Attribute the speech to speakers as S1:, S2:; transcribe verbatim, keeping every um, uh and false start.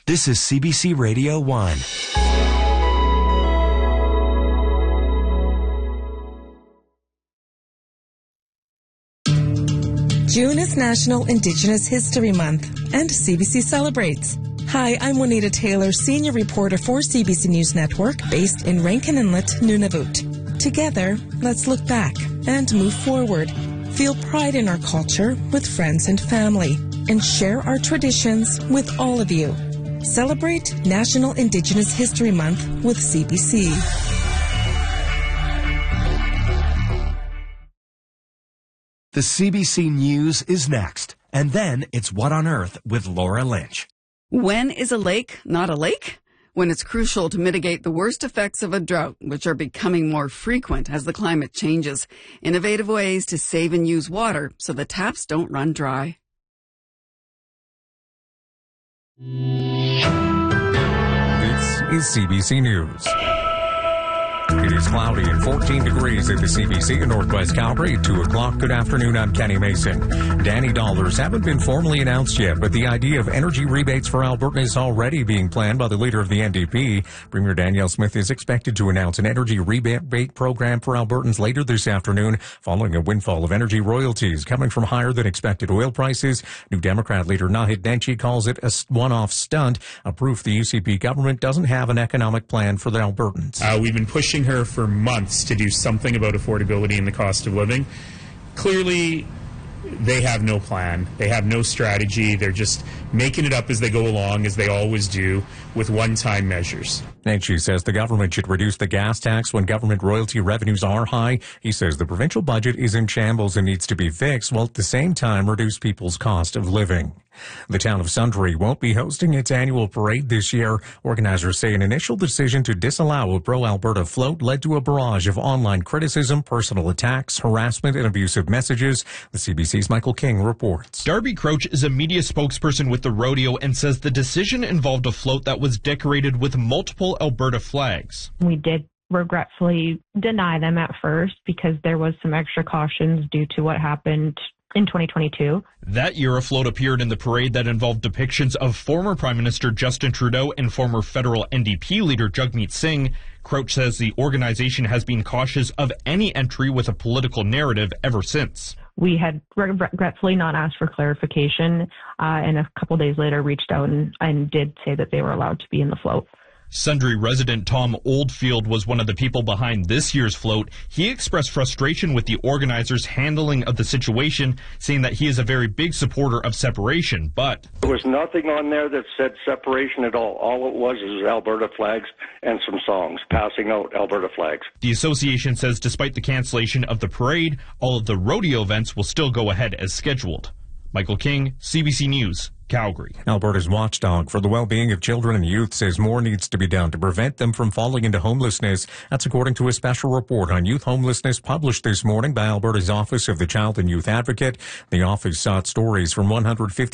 S1: This is C B C Radio one.
S2: June is National Indigenous History Month, and C B C celebrates. Hi, I'm Juanita Taylor, senior reporter for C B C News Network, based in Rankin Inlet, Nunavut. Together, let's look back and move forward. Feel pride in our culture with friends and family, and share our traditions with all of you. Celebrate National Indigenous History Month with C B C.
S1: The C B C News is next, and then it's What on Earth with Laura Lynch.
S3: When is a lake not a lake? When it's crucial to mitigate the worst effects of a drought, which are becoming more frequent as the climate changes. Innovative ways to save and use water so the taps don't run dry.
S4: This is C B C News. It is cloudy and fourteen degrees at the C B C in Northwest Calgary at two o'clock. Good afternoon, I'm Kenny Mason. Danny dollars haven't been formally announced yet, but the idea of energy rebates for Alberta is already being planned by the leader of the N D P. Premier Danielle Smith is expected to announce an energy rebate program for Albertans later this afternoon, following a windfall of energy royalties coming from higher than expected oil prices. New Democrat leader Naheed Nenshi calls it a one-off stunt, a proof the U C P government doesn't have an economic plan for the Albertans.
S5: Uh, we've been pushing her for months to do something about affordability and the cost of living. Clearly, they have no plan. They have no strategy. They're just making it up as they go along, as they always do, with one-time measures.
S4: Nenshi says the government should reduce the gas tax when government royalty revenues are high. He says the provincial budget is in shambles and needs to be fixed, while at the same time reduce people's cost of living. The town of Sundre won't be hosting its annual parade this year. Organizers say an initial decision to disallow a pro-Alberta float led to a barrage of online criticism, personal attacks, harassment, and abusive messages. The C B C's Michael King reports.
S6: Darby Crouch is a media spokesperson with the rodeo and says the decision involved a float that was decorated with multiple Alberta flags.
S7: We did regretfully deny them at first because there was some extra cautions due to what happened in twenty twenty-two.
S6: That year, a float appeared in the parade that involved depictions of former Prime Minister Justin Trudeau and former federal N D P leader Jagmeet Singh. Crouch says the organization has been cautious of any entry with a political narrative ever since.
S7: We had regretfully not asked for clarification, uh, and a couple days later reached out and, and did say that they were allowed to be in the float.
S6: Sundre resident Tom Oldfield was one of the people behind this year's float. He expressed frustration with the organizers' handling of the situation, saying that he is a very big supporter of separation, but
S8: there was nothing on there that said separation at all. All it was is Alberta flags and some songs, passing out Alberta flags.
S6: The association says despite the cancellation of the parade, all of the rodeo events will still go ahead as scheduled. Michael King, C B C News, Calgary.
S4: Alberta's watchdog for the well-being of children and youth says more needs to be done to prevent them from falling into homelessness. That's according to a special report on youth homelessness published this morning by Alberta's Office of the Child and Youth Advocate. The office sought stories from one hundred fifty